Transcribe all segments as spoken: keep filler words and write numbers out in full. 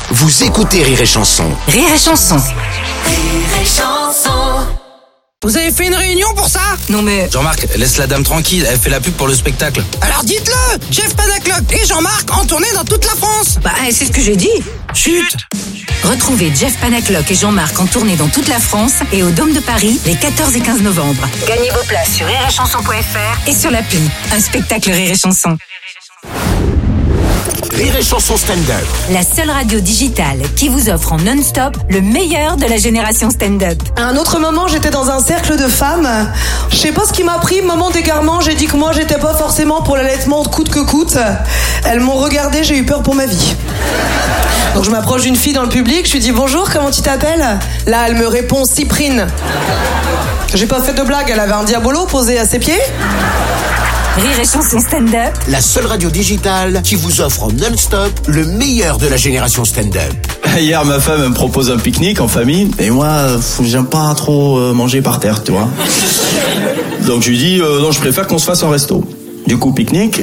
Vous écoutez Rire et Chanson. Rire et Chanson. Rire et Chanson. Vous avez fait une réunion pour ça? Non mais... Jean-Marc, laisse la dame tranquille, elle fait la pub pour le spectacle. Alors dites-le, Jeff Panaclock et Jean-Marc en tournée dans toute la France. Bah, c'est ce que j'ai dit. Chut. Retrouvez Jeff Panaclock et Jean-Marc en tournée dans toute la France et au Dôme de Paris les quatorze et quinze novembre. Gagnez vos places sur rire et chanson point f r et sur l'appli. Un spectacle Rire et Chanson. Rire et Chanson stand-up. La seule radio digitale qui vous offre en non-stop le meilleur de la génération stand-up. À un autre moment, j'étais dans un cercle de femmes. Je sais pas ce qui m'a pris, moment d'égarement, j'ai dit que moi, j'étais pas forcément pour l'allaitement coûte que coûte. Elles m'ont regardé, j'ai eu peur pour ma vie. Donc je m'approche d'une fille dans le public, je lui dis bonjour, comment tu t'appelles? Là, elle me répond Cyprine. J'ai pas fait de blague, elle avait un diabolo posé à ses pieds. Rire et Chanson stand-up. La seule radio digitale qui vous offre en non-stop le meilleur de la génération stand-up. Hier, ma femme me propose un pique-nique en famille. Et moi, j'aime pas trop manger par terre, tu vois. Donc je lui dis, euh, non, je préfère qu'on se fasse un resto. Du coup, pique-nique.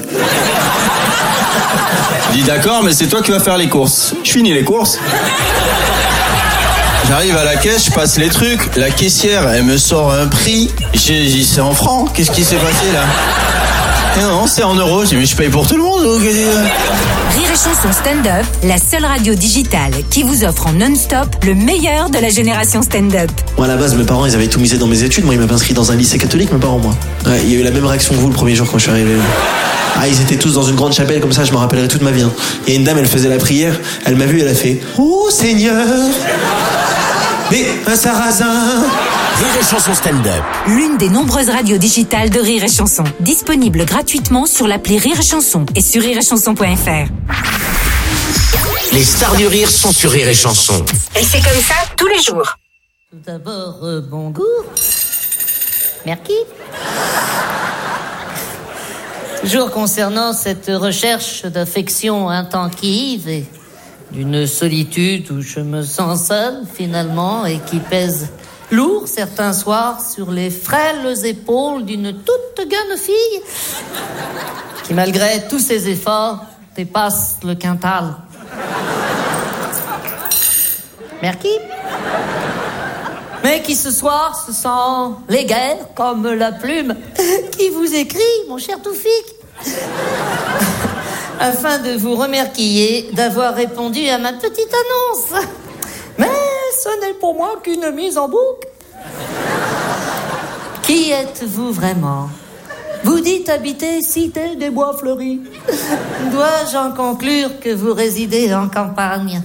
Je dis, d'accord, mais c'est toi qui vas faire les courses. Je finis les courses. J'arrive à la caisse, je passe les trucs. La caissière, elle me sort un prix. J'ai dit, c'est en francs. Qu'est-ce qui s'est passé là? Et non, c'est en euros. J'ai dit, mais je paye pour tout le monde. Donc... Rire et Chanson stand-up, la seule radio digitale qui vous offre en non-stop le meilleur de la génération stand-up. Moi, à la base, mes parents, ils avaient tout misé dans mes études. Moi, ils m'avaient inscrit dans un lycée catholique, mes parents, moi. Ouais, il y a eu la même réaction que vous le premier jour quand je suis arrivé. Ah, ils étaient tous dans une grande chapelle, comme ça, je me rappellerai toute ma vie. Hein. Il y a une dame, elle faisait la prière. Elle m'a vu, elle a fait « Oh, Seigneur !» Mais un sarrasin. Rire et Chanson stand-up. L'une des nombreuses radios digitales de Rire et Chanson. Disponible gratuitement sur l'appli Rire et Chanson et sur rire et chanson point f r. Les stars du rire sont sur Rire et Chanson. Et c'est comme ça tous les jours. Tout d'abord, euh, bon goût. Merci. Toujours concernant cette recherche d'affection intensive et d'une solitude où je me sens seul finalement et qui pèse lourd certains soirs sur les frêles épaules d'une toute jeune fille qui malgré tous ses efforts dépasse le quintal. Merci. Mais qui ce soir se sent léguère comme la plume qui vous écrit, mon cher Toufik, afin de vous remercier d'avoir répondu à ma petite annonce. Mais ce n'est pour moi qu'une mise en boucle. Qui êtes-vous vraiment? Vous dites habiter Cité des Bois Fleuris. Dois-je en conclure que vous résidez en campagne?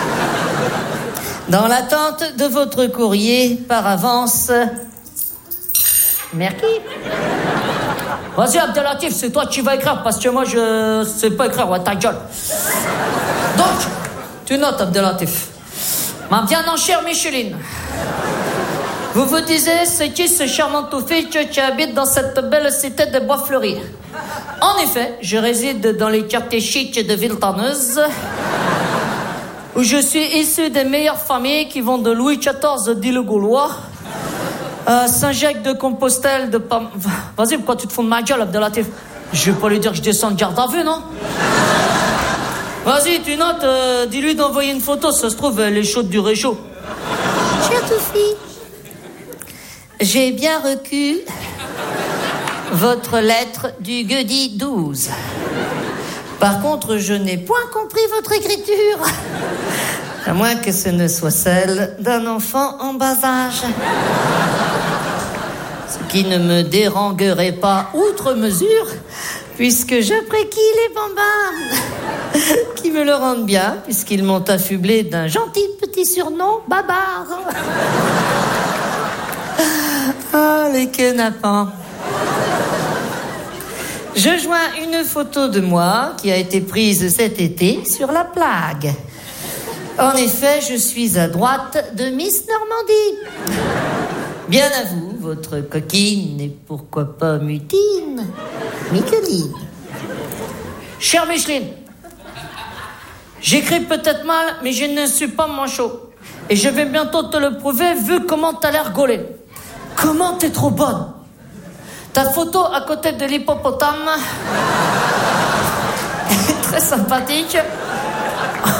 Dans l'attente de votre courrier, par avance... Merci. Vas-y, Abdelatif, c'est toi qui vas écrire, parce que moi, je sais pas écrire, ouais, ta gueule. Donc, tu notes, Abdelatif. Ma bien en chère Micheline, vous vous disiez, c'est qui ce charmant Toufik qui habite dans cette belle cité des Bois Fleuris? En effet, je réside dans les quartiers chics de Villetanneuse, où je suis issu des meilleures familles qui vont de Louis quatorze d'Île-Gaulois à Saint-Jacques-de-Compostelle de Pam... Vas-y, pourquoi tu te fous de ma gueule, Abdelatif? Je vais pas lui dire que je descends de garde à vue, non? Vas-y, tu notes, euh, dis-lui d'envoyer une photo, ça se trouve, elle est chaude du réchaud. Cher Toufi, j'ai bien reçu votre lettre du jeudi douze. Par contre, je n'ai point compris votre écriture. À moins que ce ne soit celle d'un enfant en bas âge. Ce qui ne me dérangerait pas outre mesure, puisque j'apprécie les bambins, qui me le rendent bien, puisqu'ils m'ont affublé d'un gentil petit surnom, Babar. Ah, les kenapans. Je joins une photo de moi qui a été prise cet été sur la plaque. En effet, je suis à droite de Miss Normandie. Bien à vous, votre coquine et pourquoi pas mutine, Micheline. Chère Micheline, j'écris peut-être mal, mais je ne suis pas manchot. Et je vais bientôt te le prouver, vu comment t'as l'air gaulée. Comment t'es trop bonne. Ta photo à côté de l'hippopotame est très sympathique.